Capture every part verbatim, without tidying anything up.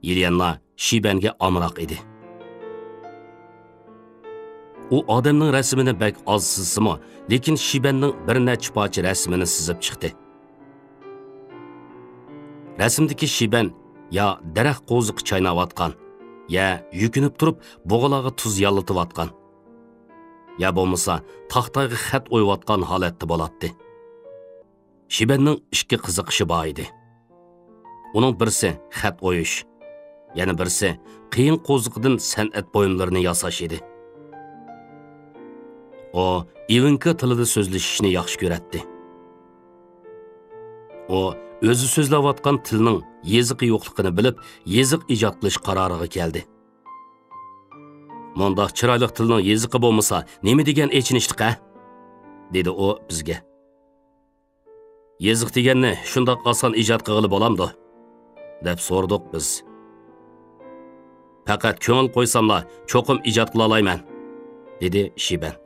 Yelena Shibanga omroq edi. U odamning rasmini bak oz sizsimi, lekin Shibanning bir necha parcha rasmini sizib chiqdi. Rasmdagi Shiban ya daraxt qo'ziq chaynayotgan, ya yukinib turib bo'g'alog'i tuz yallatayotgan, ya bo'lmasa taxtaga xat o'yayotgan holatda bo'ladi. Shibanning ishga qiziqishi bor edi. Uning birisi xat o'yish, yana birisi qiyin qo'ziqdan san'at buyumlarini yasash edi. O, Ivanka tilida so'zlashishni yaxshi ko'radi. O, o'zi so'zlayotgan tilning yeziqi yo'qligini bilib, yeziq ijod qilish qaroriga keldi. "Mundaq chiroyli tilning yeziqi bo'lmasa, nima degan echinishlik a?" dedi u bizga. "Yeziq deganni shundoq oson ijod qilib bo'lamdi?" deb so'rdik biz. "Faqat ko'ngil qo'ysamlar, cho'qim ijod qila olayman", dedi Shiban.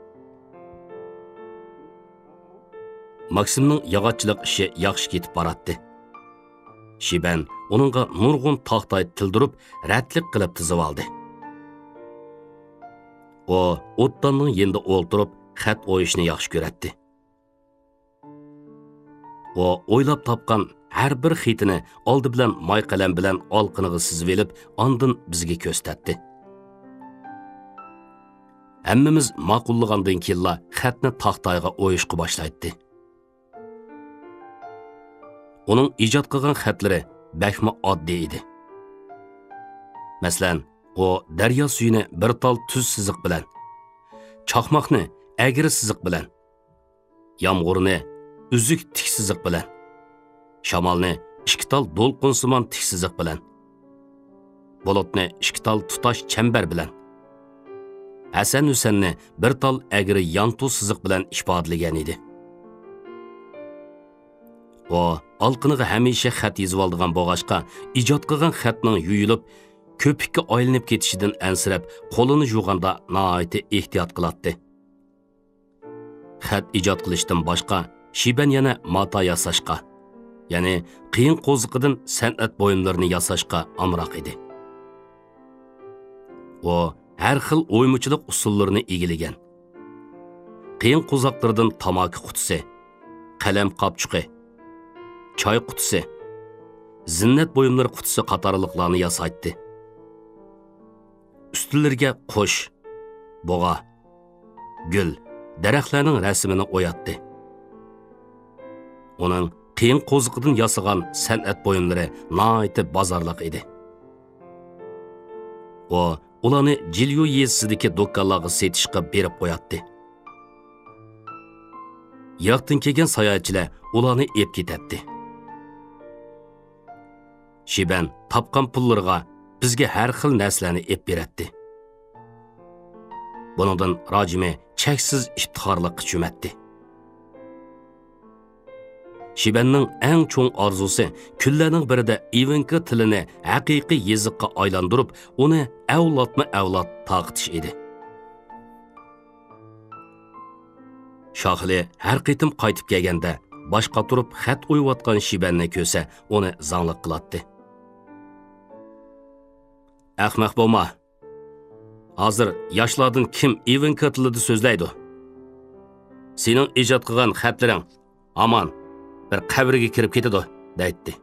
Maksimning yog'ochchilik ishi yaxshi ketib boradi. Shiban uningga nurg'un taxtay tildirib, ratlik qilib tizib oldi. O, o'tdanning yenda o'ltirib, xat o'yishni yaxshi ko'radi. O, o'ylab topgan har bir xitini oldi bilan moy qalam bilan olqiniga sizib elib, ondan bizga ko'rsatdi. Hammamiz ma'qullagandan keyin xatni taxtayga o'yishga boshlaydi. Uning ijod qilgan xatlari bakma oddiy edi. Masalan, o daryo suyini bir tal tuz siziq bilan, chaqmoqni agri siziq bilan, yomg'irni uzuk tik siziq bilan, shamolni ikki tal do'lqinsimon tik siziq bilan, bulutni ikki tal tutash chambar bilan, Hasan Husanni bir tal agri yantu siziq bilan ifodalagan edi. O, alqiniga hamisha xat yozib oldigan bo'g'ashqa, ijod qilgan xatning yuyilib, ko'pikka aylanib ketishidan ansirab, qo'lini yuvganda nihoyat ehtiyot qiladi. Xat ijod qilishdan boshqa, Shiban yana mata yasashqa, ya'ni qiyin qo'ziqidan san'at buyumlarini yasashqa amroq edi. O, har xil o'ymuchilik usullarini egilagan. Qiyin qo'zoqlardan tamaki qutisi, qalam qopchuqi, choy qutisi, zinnat buyumlari qutisi qatorliqlarni yasaydi. Ustunlarga qo'sh, bo'g'a, gul, daraxtlarning rasmini o'yatdi. Uning qiyin qo'ziqidan yasagan san'at buyumlari nihoyat bozorliq edi. O, ularni Jilyo yezisidagi do'konlarga setishga berib qo'yatdi. Yoqdan kelgan sayohatchilar ularni ep ketadi. Shiban topgan pullarga bizga har xil narsalarni ep beradi. Buningdan rojimi cheksiz iftixorlikqa cho'matdi. Shibanning eng cho'ng orzusi kunlarning birida Ivanka tilini haqiqiy yeziqqa aylantirib, uni avlodma-avlod taqitish edi. Shohli har qitim qaytib kelganda, boshqa turib xat o'yayotgan Shibanni ko'rsa, uni zangliq qiladi. "Ahmoq bo'lma. Hozir yoshlardan kim Ivanka tilida so'zlaydi? Sening ijod qilgan xatlaring aman bir qabrga kirib ketadi", deydi.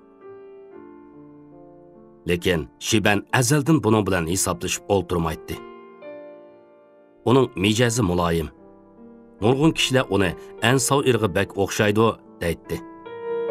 Lekin Shiban azaldan buning bilan hisoblashib o'ltirmaydi. Uning mijazi muloyim. Nurg'un kishilar uni ansov irg'i bak o'xshaydi, deydi.